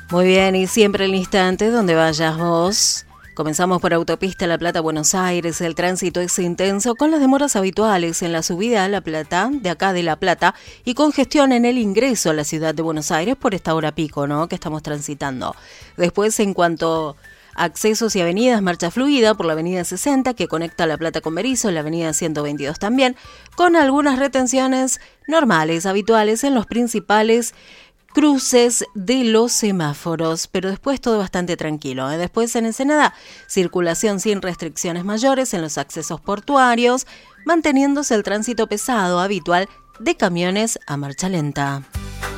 Muy bien, y siempre el instante donde vayas vos. Comenzamos por Autopista La Plata-Buenos Aires. El tránsito es intenso con las demoras habituales en la subida a La Plata, de acá de La Plata, y congestión en el ingreso a la ciudad de Buenos Aires por esta hora pico, ¿no?, que estamos transitando. Después, en cuanto a accesos y avenidas, marcha fluida por la avenida 60, que conecta La Plata con Berisso, la avenida 122 también, con algunas retenciones normales, habituales en los principales cruces de los semáforos, pero después todo bastante tranquilo. Después en Ensenada, circulación sin restricciones mayores en los accesos portuarios, manteniéndose el tránsito pesado habitual de camiones a marcha lenta.